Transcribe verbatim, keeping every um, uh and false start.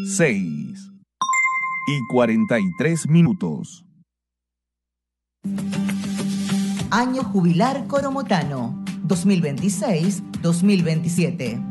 seis y cuarenta y tres minutos. Año jubilar coromotano dos mil veintiséis dos mil veintisiete.